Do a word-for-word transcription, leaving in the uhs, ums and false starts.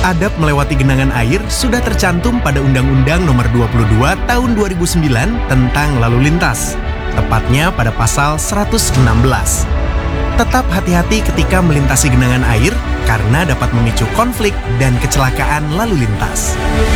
adab melewati genangan air sudah tercantum pada Undang-Undang Nomor dua puluh dua Tahun dua ribu sembilan tentang lalu lintas, tepatnya pada pasal seratus enam belas. Tetap hati-hati ketika melintasi genangan air karena dapat memicu konflik dan kecelakaan lalu lintas.